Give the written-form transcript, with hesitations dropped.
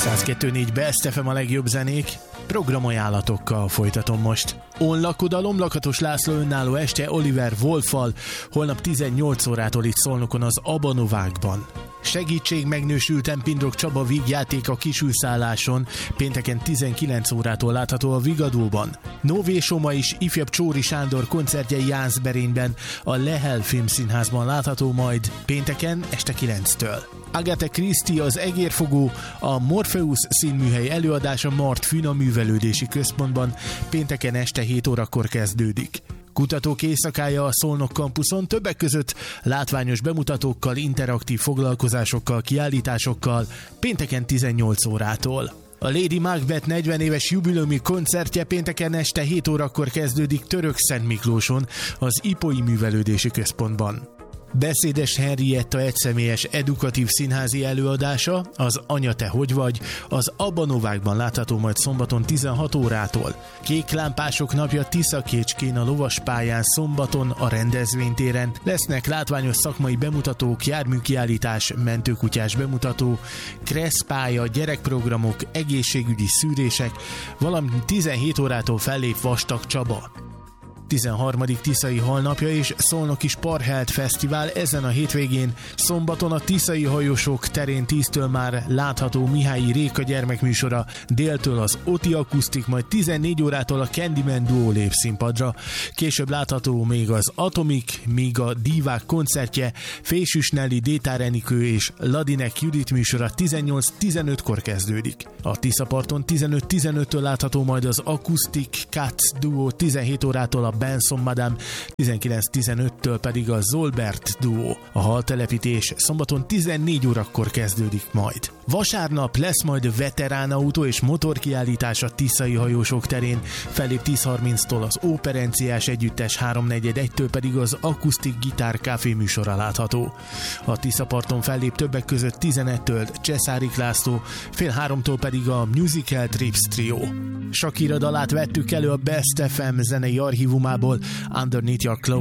102.4 Best FM a legjobb zenék, programajánlatokkal folytatom most. Onlakodalom, Lakatos László önálló este Oliver Wolffal, holnap 18 órától itt Szolnokon az Abanovákban. Segítség megnősülten Pindrok Csaba vígjáték a Kisülszálláson, pénteken 19 órától látható a Vigadóban. Nové Soma is ifjabb Csóri Sándor koncertje Jászberényben, a Lehel Filmszínházban látható majd pénteken este 9-től. Agatha Christie az Egérfogó, a Morpheus színműhely előadása Mart Fűn a Művelődési Központban pénteken este 7 órakor kezdődik. Kutatók éjszakája a Szolnok kampuszon, többek között látványos bemutatókkal, interaktív foglalkozásokkal, kiállításokkal, pénteken 18 órától. A Lady Macbeth 40 éves jubileumi koncertje pénteken este 7 órakor kezdődik Törökszentmiklóson, az Ipói Művelődési Központban. Beszédes Henrietta egyszemélyes edukatív színházi előadása, az Anya te hogy vagy, az Abanovákban látható majd szombaton 16 órától. Kéklámpások napja Tiszakécskén a lovaspályán szombaton a rendezvénytéren. Lesznek látványos szakmai bemutatók, járműkiállítás, mentőkutyás bemutató, kresszpálya, gyerekprogramok, egészségügyi szűrések, valamint 17 órától fellép Vastag Csaba. 13. Tiszai Halnapja és Szolnoki Sparhelt Fesztivál ezen a hétvégén. Szombaton a Tiszai Hajósok terén 10-től már látható Mihályi Réka gyermekműsora, déltől az Oti Akusztik, majd 14 órától a Candyman Duo lép színpadra. Később látható még az Atomik, míg a Divák koncertje, Fésűs Nelly, Détár Enikő és Ladinek Judit műsora 18-15-kor kezdődik. A Tiszaparton 15-15-től látható majd az Acoustic Cats Duo, 17 órától a Benson Madame, 19-15-től pedig a Zolbert Duo. A haltelepítés szombaton 14 órakor kezdődik majd. Vasárnap lesz majd veteránautó és motorkiállítás a Tiszai Hajósok terén, fellép 10:30-tól az Óperenciás Együttes, 3:45-től pedig az Akusztik Gitár Café műsora látható. A Tiszaparton fellép többek között 11-től Cseszárik László, 2:30-tól pedig a Musical Trips Trio. Shakira dalát vettük elő a Best FM zenei archívumából, Underneath Your Clothes.